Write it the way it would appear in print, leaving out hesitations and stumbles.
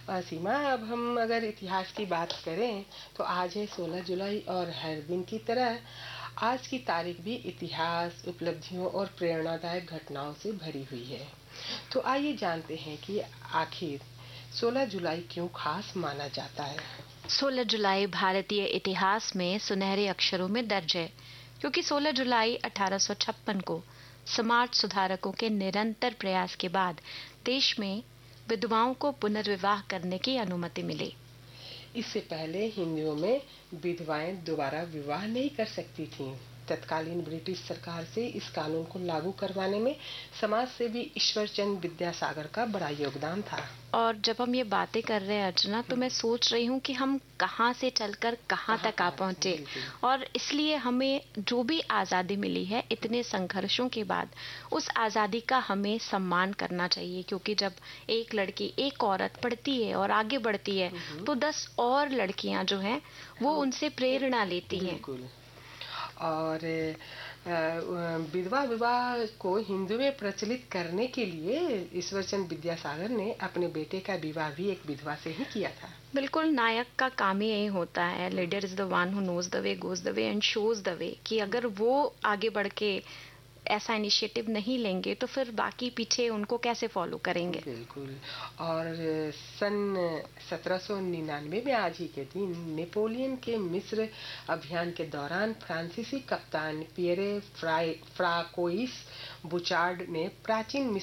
सीमा, अब हम अगर इतिहास की बात करें तो आज है 16 जुलाई और हर दिन की तरह आज की तारीख भी इतिहास, उपलब्धियों और प्रेरणादायक घटनाओं से भरी हुई है। तो आइए जानते हैं कि आखिर 16 जुलाई क्यों खास माना जाता है। 16 जुलाई भारतीय इतिहास में सुनहरे अक्षरों में दर्ज है, क्योंकि 16 जुलाई 1856 को समाज सुधारकों के निरंतर प्रयास के बाद देश में विधवाओं को पुनर्विवाह करने की अनुमति मिली। इससे पहले हिंदुओं में विधवाएं दोबारा विवाह नहीं कर सकती थीं। तत्कालीन ब्रिटिश सरकार से इस कानून को लागू करवाने में समाज सेवी ईश्वरचंद विद्यासागर का बड़ा योगदान था। और जब हम ये बातें कर रहे हैं अर्चना, तो मैं सोच रही हूँ कि हम कहाँ से चलकर कहाँ तक आ पहुँचे। और इसलिए हमें जो भी आज़ादी मिली है इतने संघर्षों के बाद, उस आज़ादी का हमें सम्मान करना चाहिए, क्योंकि जब एक लड़की, एक औरत पढ़ती है और आगे बढ़ती है तो 10 और लड़कियां जो हैं वो उनसे प्रेरणा लेती हैं। बिल्कुल। और विधवा विवाह को हिंदू में प्रचलित करने के लिए ईश्वरचंद विद्यासागर ने अपने बेटे का विवाह भी एक विधवा से ही किया था। बिल्कुल, नायक का काम ही यही होता है। Leader is the one who knows the way, goes the way and shows the way, कि अगर वो आगे बढ़ के ऐसा इनिशिएटिव नहीं लेंगे तो फिर बाकी पीछे उनको कैसे फॉलो करेंगे। बिल्कुल। और सन 1799 में आज ही के दिन नेपोलियन के मिस्र अभियान के दौरान फ्रांसीसी कप्तान पियरे फ्राकोइस बुचार्ड ने प्राचीन